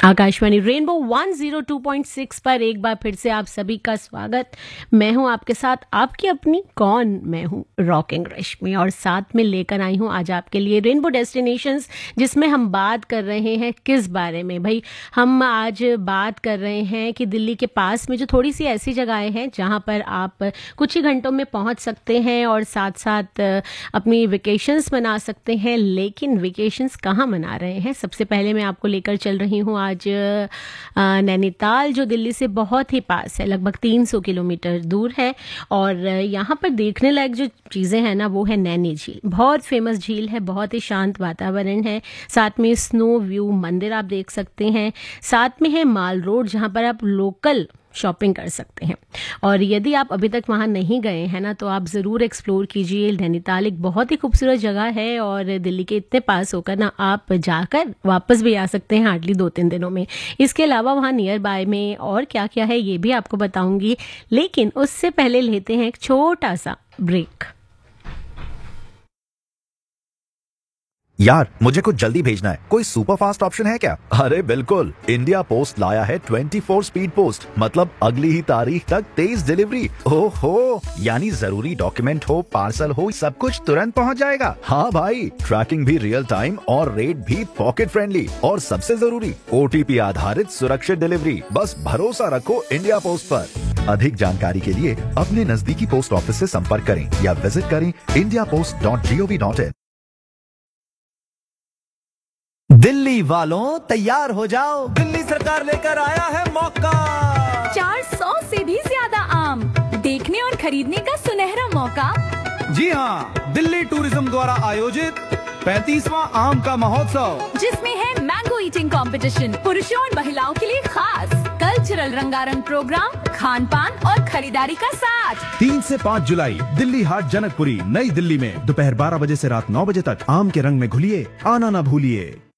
Akashvani rainbow 102.6 पर एक बार फिर से आप सभी का स्वागत। मैं हूं आपके साथ आपकी अपनी मैं हूं रॉकिंग रश्मि और साथ में लेकर आई हूं आज आपके लिए रेनबो डेस्टिनेशंस, जिसमें हम बात कर रहे हैं किस बारे में भाई। हम आज बात कर रहे हैं कि दिल्ली के पास में जो थोड़ी सी ऐसी जगहें हैं जहां पर आप कुछ ही घंटों में पहुंच सकते हैं और साथ साथ अपनी वेकेशंस मना सकते हैं। लेकिन वेकेशंस कहाँ मना रहे हैं? सबसे पहले मैं आपको लेकर चल रही हूँ आज नैनीताल, जो दिल्ली से बहुत ही पास है, लगभग 300 किलोमीटर दूर है। और यहाँ पर देखने लायक जो चीज़ें हैं ना, वो है नैनी झील। बहुत फेमस झील है, बहुत ही शांत वातावरण है, साथ में स्नो व्यू मंदिर आप देख सकते हैं, साथ में है माल रोड जहाँ पर आप लोकल शॉपिंग कर सकते हैं। और यदि आप अभी तक वहाँ नहीं गए हैं ना, तो आप ज़रूर एक्सप्लोर कीजिए। नैनीताल एक बहुत ही खूबसूरत जगह है और दिल्ली के इतने पास होकर ना आप जाकर वापस भी आ सकते हैं हार्डली 2-3 दिनों में। इसके अलावा वहाँ नियर बाय में और क्या क्या है ये भी आपको बताऊंगी, लेकिन उससे पहले लेते हैं एक छोटा सा ब्रेक। यार, मुझे कुछ जल्दी भेजना है, कोई सुपर फास्ट ऑप्शन है क्या? अरे बिल्कुल, इंडिया पोस्ट लाया है 24 स्पीड पोस्ट, मतलब अगली ही तारीख तक तेज डिलीवरी। ओहो, यानी जरूरी डॉक्यूमेंट हो, पार्सल हो, सब कुछ तुरंत पहुंच जाएगा। हाँ भाई, ट्रैकिंग भी रियल टाइम और रेट भी पॉकेट फ्रेंडली, और सबसे जरूरी OTP आधारित सुरक्षित डिलीवरी। बस भरोसा रखो इंडिया पोस्ट पर। अधिक जानकारी के लिए अपने नजदीकी पोस्ट ऑफिस से संपर्क करें या विजिट करें indiapost.gov.in। दिल्ली वालों तैयार हो जाओ, दिल्ली सरकार लेकर आया है मौका। 400 से भी ज्यादा आम देखने और खरीदने का सुनहरा मौका। जी हाँ, दिल्ली टूरिज्म द्वारा आयोजित 35वां आम का महोत्सव, जिसमें है मैंगो ईटिंग कंपटीशन, पुरुषों और महिलाओं के लिए खास कल्चरल रंगारंग प्रोग्राम, खान पान और खरीदारी का साथ। 3 से 5 जुलाई दिल्ली हाट जनकपुरी नई दिल्ली में दोपहर 12 बजे से रात 9 बजे तक आम के रंग में घुलिए, आना न भूलिए।